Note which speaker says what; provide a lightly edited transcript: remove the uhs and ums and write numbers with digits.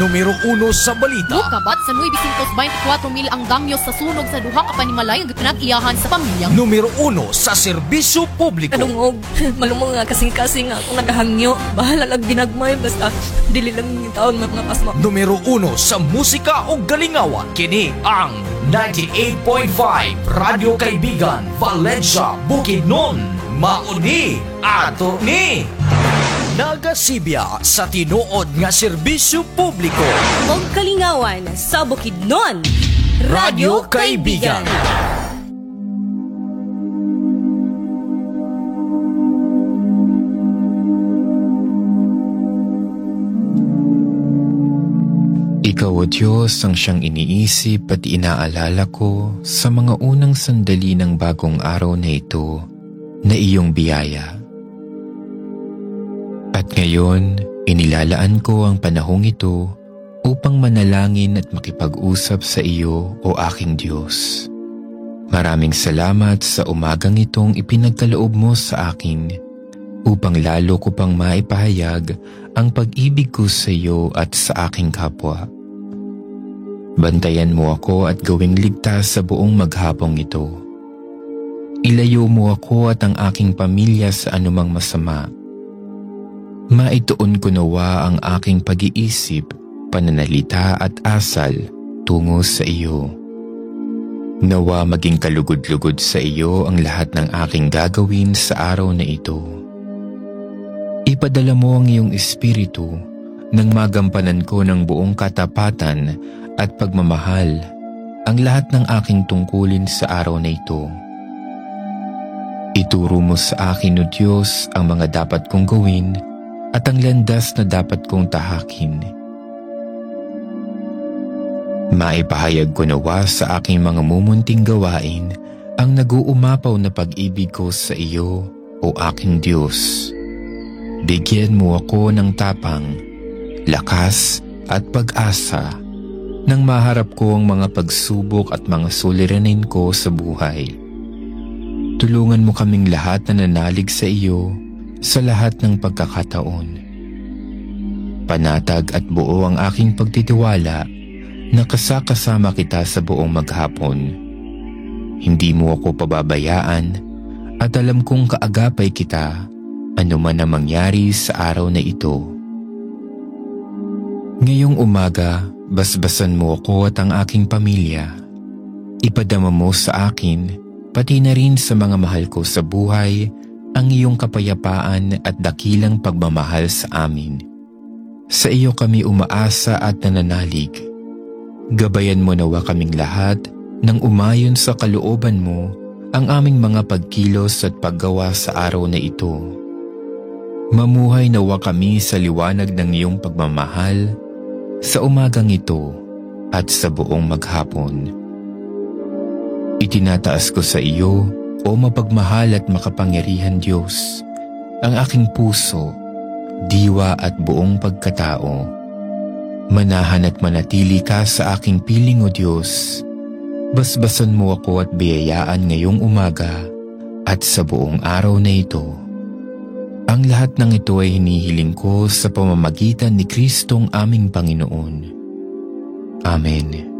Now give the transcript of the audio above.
Speaker 1: Numero 1 sa balita.
Speaker 2: Kabat sa 924,000 ang damyo sa sunog sa duha ka panimalay nga pinag-iyahan sa pamilyang.
Speaker 1: Numero 1 sa serbisyo publiko.
Speaker 3: Kadungog, malumong nga kasing-kasing nga akong nagahangyo. Bahala lang ginagmay, basta dili lang yung taon mga pasma.
Speaker 1: Numero 1 sa musika o galingawan. Kini ang 98.5 Radio Kaibigan, Valencia, Bukidnon. Mauni ato ni nagasibya sa tinuod nga serbisyo publiko.
Speaker 3: Og kalingawan sa Bukidnon,
Speaker 1: Radio Kaibigan.
Speaker 4: Ikaw o Diyos ang siyang iniisip at inaalala ko sa mga unang sandali ng bagong araw na ito na iyong biyaya. At ngayon, inilalaan ko ang panahong ito upang manalangin at makipag-usap sa iyo o aking Diyos. Maraming salamat sa umagang itong ipinagkaloob mo sa akin upang lalo ko pang maipahayag ang pag-ibig ko sa iyo at sa aking kapwa. Bantayan mo ako at gawing ligtas sa buong maghapong ito. Ilayo mo ako at ang aking pamilya sa anumang masama. Maituon ko nawa ang aking pag-iisip, pananalita at asal tungo sa iyo. Nawa maging kalugod-lugod sa iyo ang lahat ng aking gagawin sa araw na ito. Ipadala mo ang iyong espiritu nang magampanan ko ng buong katapatan at pagmamahal ang lahat ng aking tungkulin sa araw na ito. Ituro mo sa akin, O Diyos, ang mga dapat kong gawin at ang landas na dapat kong tahakin. Maipahayag ko nawa sa aking mga mumunting gawain ang nag-uumapaw na pag-ibig ko sa iyo, O aking Diyos. Bigyan mo ako ng tapang, lakas at pag-asa nang maharap ko ang mga pagsubok at mga suliranin ko sa buhay. Tulungan mo kaming lahat na nanalig sa iyo sa lahat ng pagkakataon. Panatag at buo ang aking pagtitiwala na kasama kita sa buong maghapon. Hindi mo ako pababayaan at alam kong kaagapay kita anuman ang mangyari sa araw na ito. Ngayong umaga, basbasan mo ako at ang aking pamilya. Ipadama mo sa akin, pati na rin sa mga mahal ko sa buhay, ang iyong kapayapaan at dakilang pagmamahal sa amin. Sa iyo kami umaasa at nananalig. Gabayan mo nawa kaming lahat nang umayon sa kalooban mo ang aming mga pagkilos at paggawa sa araw na ito. Mamuhay nawa kami sa liwanag ng iyong pagmamahal sa umagang ito at sa buong maghapon. Itinataas ko sa iyo, O mapagmahal at makapangyarihan Diyos, ang aking puso, diwa at buong pagkatao. Manahan at manatili ka sa aking piling, O Diyos. Basbasan mo ako at biyayaan ngayong umaga at sa buong araw na ito. Ang lahat ng ito ay hinihiling ko sa pamamagitan ni Kristong aming Panginoon. Amen.